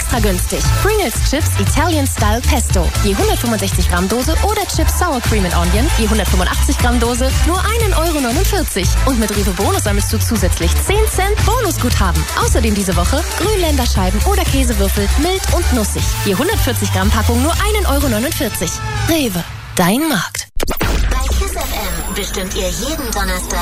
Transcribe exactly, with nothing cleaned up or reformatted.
extra günstig. Pringles Chips Italian Style Pesto. Je hundertfünfundsechzig Gramm Dose oder Chips Sour Cream and Onion. Je hundertfünfundachtzig Gramm Dose. Nur einen Euro neunundvierzig. Und mit Rewe Bonus sammelst du zusätzlich zehn Cent Bonusguthaben. Außerdem diese Woche Grünländerscheiben oder Käsewürfel mild und nussig. Je hundertvierzig Gramm Packung nur einen Euro neunundvierzig. Rewe, dein Markt. Bei KISS F M bestimmt ihr jeden Donnerstag